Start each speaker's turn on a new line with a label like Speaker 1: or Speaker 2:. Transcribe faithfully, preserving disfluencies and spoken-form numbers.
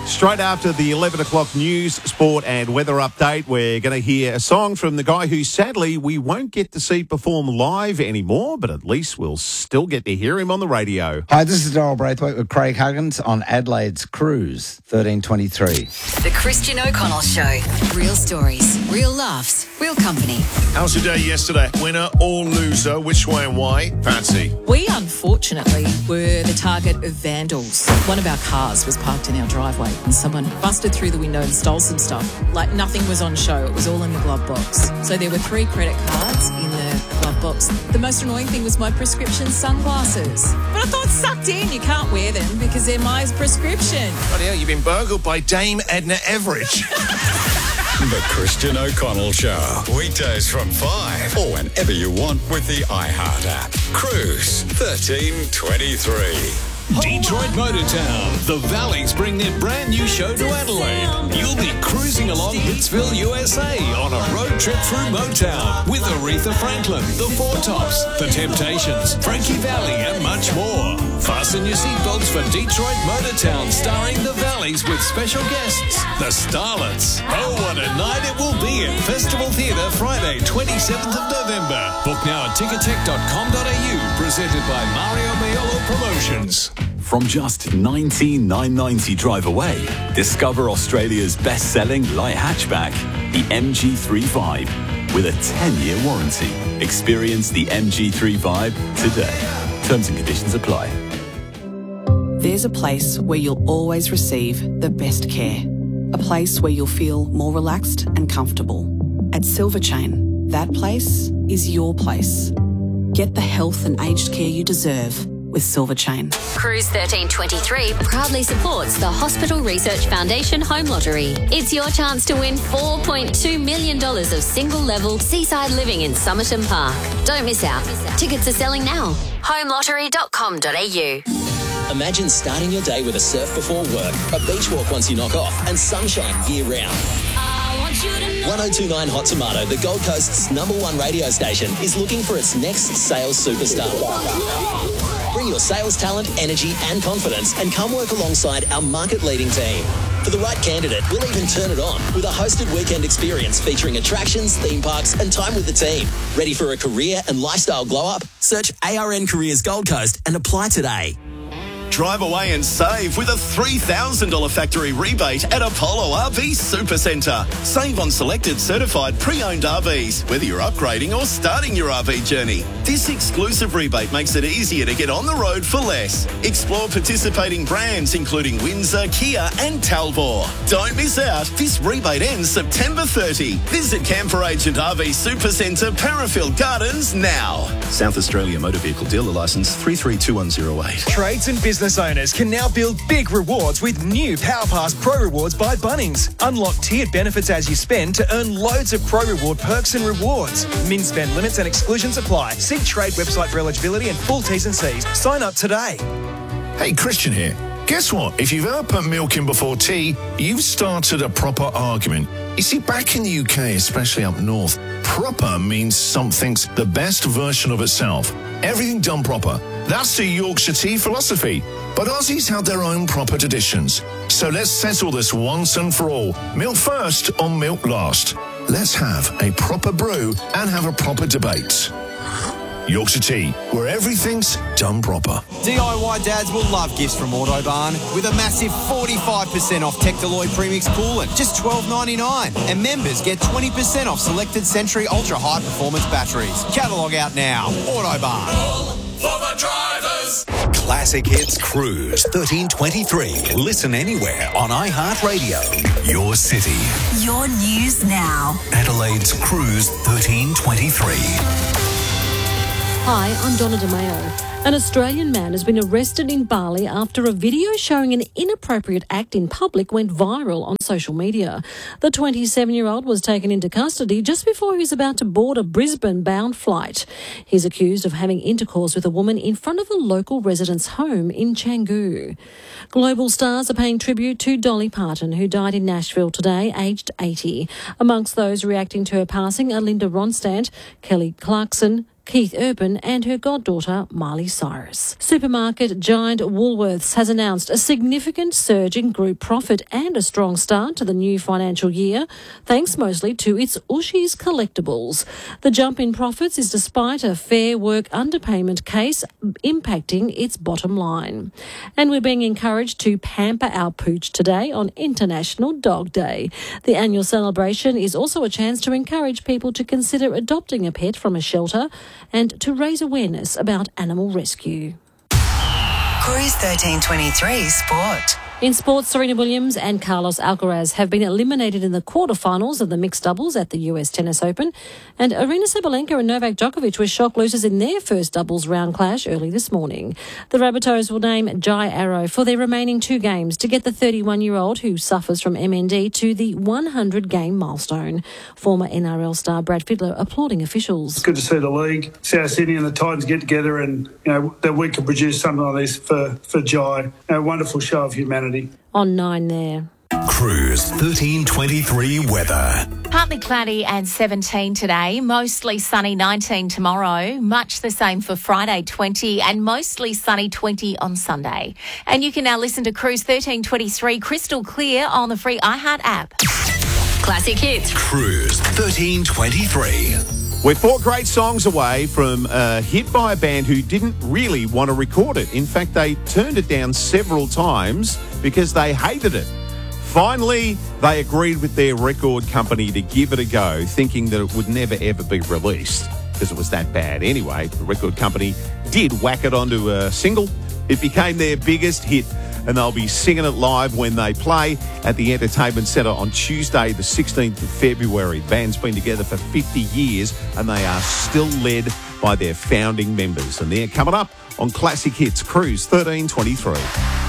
Speaker 1: Straight after the eleven o'clock news, sport and weather update, we're going to hear a song from the guy who sadly we won't get to see perform live anymore, but at least we'll still get to hear him on the radio.
Speaker 2: Hi, this is Darryl Braithwaite with Craig Huggins on Adelaide's Cruise, thirteen twenty-three.
Speaker 3: The Christian O'Connell Show. Real stories, real laughs, real company.
Speaker 4: How's your day yesterday? Winner or loser? Which way and why? Fancy.
Speaker 5: We, unfortunately, were the target of vandals. One of our cars was parked in our driveway and someone busted through the window and stole some stuff. Like, nothing was on show. It was all in the glove box. So there were three credit cards in the glove box. The most annoying thing was my prescription sunglasses. But I thought, sucked in, you can't wear them because they're my prescription.
Speaker 4: Bloody hell, you've been burgled by Dame Edna Everage.
Speaker 6: The Christian O'Connell Show. Weekdays from five or whenever you want with the iHeart app. Cruise thirteen twenty-three.
Speaker 7: Detroit Motortown. The Valleys bring their brand new show to Adelaide. You'll be cruising along Hitsville, U S A on a road trip through Motown with Aretha Franklin, The Four Tops, The Temptations, Frankie Valli and much more. Fasten your seatbelts for Detroit Motortown starring The Valleys with special guests, The Starlets. Oh, what a night it will be at Festival Theatre Friday, twenty-seventh of November. Book now at ticketek dot com dot a u, presented by Mario Maiolo Promotions.
Speaker 8: From just nineteen thousand nine hundred ninety drive away, discover Australia's best-selling light hatchback, the M G thirty-five, with a ten-year warranty. Experience the M G thirty-five today. Terms and conditions apply.
Speaker 9: There's a place where you'll always receive the best care. A place where you'll feel more relaxed and comfortable. At Silver Chain, that place is your place. Get the health and aged care you deserve with Silver Chain.
Speaker 10: Cruise thirteen twenty-three proudly supports the Hospital Research Foundation Home Lottery. It's your chance to win four point two million dollars of single-level seaside living in Somerton Park. Don't miss out. Tickets are selling now. home lottery dot com dot a u.
Speaker 11: Imagine starting your day with a surf before work, a beach walk once you knock off, and sunshine year-round. one oh two point nine Hot Tomato, the Gold Coast's number one radio station, is looking for its next sales superstar. Bring your sales talent, energy and confidence and come work alongside our market-leading team. For the right candidate, we'll even turn it on with a hosted weekend experience featuring attractions, theme parks and time with the team. Ready for a career and lifestyle glow-up? Search A R N Careers Gold Coast and apply today.
Speaker 12: Drive away and save with a three thousand dollars factory rebate at Apollo R V Supercentre. Save on selected certified pre-owned R Vs, whether you're upgrading or starting your R V journey. This exclusive rebate makes it easier to get on the road for less. Explore participating brands including Windsor, Kia and Talbot. Don't miss out. This rebate ends September thirtieth. Visit Camper Agent R V Supercentre, Parafield Gardens now.
Speaker 13: South Australia Motor Vehicle Dealer Licence three three two one zero eight.
Speaker 14: Trades and business owners can now build big rewards with new PowerPass Pro Rewards by Bunnings. Unlock tiered benefits as you spend to earn loads of Pro Reward perks and rewards. Min spend limits and exclusions apply. See Trade website for eligibility and full T's and C's. Sign up today.
Speaker 4: Hey, Christian here. Guess what? If you've ever put milk in before tea, you've started a proper argument. You see, back in the U K, especially up north, proper means something's the best version of itself. Everything done proper. That's the Yorkshire tea philosophy. But Aussies have their own proper traditions. So let's settle this once and for all. Milk first or milk last. Let's have a proper brew and have a proper debate. Yorkshire Tea, where everything's done proper.
Speaker 15: D I Y dads will love gifts from Autobarn with a massive forty-five percent off Tectaloid Premix Coolant, just twelve ninety-nine. And members get twenty percent off selected Century Ultra High Performance batteries. Catalogue out now. Autobarn.
Speaker 16: All for the drivers.
Speaker 6: Classic Hits Cruise thirteen twenty-three. Listen anywhere on iHeartRadio. Your city.
Speaker 3: Your news now.
Speaker 6: Adelaide's Cruise thirteen twenty-three.
Speaker 17: Hi, I'm Donna DeMeo. An Australian man has been arrested in Bali after a video showing an inappropriate act in public went viral on social media. The twenty-seven-year-old was taken into custody just before he was about to board a Brisbane-bound flight. He's accused of having intercourse with a woman in front of a local resident's home in Canggu. Global stars are paying tribute to Dolly Parton, who died in Nashville today, aged eighty. Amongst those reacting to her passing are Linda Ronstadt, Kelly Clarkson, Keith Urban and her goddaughter Miley Cyrus. Supermarket giant Woolworths has announced a significant surge in group profit and a strong start to the new financial year, thanks mostly to its Ooshies collectibles. The jump in profits is despite a Fair Work underpayment case impacting its bottom line. And we're being encouraged to pamper our pooch today on International Dog Day. The annual celebration is also a chance to encourage people to consider adopting a pet from a shelter and to raise awareness about animal rescue.
Speaker 3: Cruise thirteen twenty-three Sport.
Speaker 17: In sports, Serena Williams and Carlos Alcaraz have been eliminated in the quarterfinals of the mixed doubles at the U S Tennis Open, and Arina Sabalenka and Novak Djokovic were shock losers in their first doubles round clash early this morning. The Rabbitohs will name Jai Arrow for their remaining two games to get the thirty-one-year-old who suffers from M N D to the one hundred game milestone. Former N R L star Brad Fiedler applauding officials.
Speaker 18: It's good to see the league, South Sydney and the Titans get together and, you know, that we can produce something like this for, for Jai. A wonderful show of humanity.
Speaker 17: On nine there.
Speaker 6: Cruise thirteen twenty-three weather.
Speaker 19: Partly cloudy and seventeen today, mostly sunny nineteen tomorrow, much the same for Friday twenty and mostly sunny twenty on Sunday. And you can now listen to Cruise thirteen twenty-three crystal clear on the free iHeart app.
Speaker 3: Classic hits.
Speaker 6: Cruise thirteen twenty-three.
Speaker 1: We're four great songs away from a hit by a band who didn't really want to record it. In fact, they turned it down several times because they hated it. Finally, they agreed with their record company to give it a go, thinking that it would never, ever be released because it was that bad. Anyway, the record company did whack it onto a single. It became their biggest hit, and they'll be singing it live when they play at the Entertainment Centre on Tuesday, the sixteenth of February. The band's been together for fifty years, and they are still led by their founding members. And they're coming up on Classic Hits Cruise thirteen twenty-three.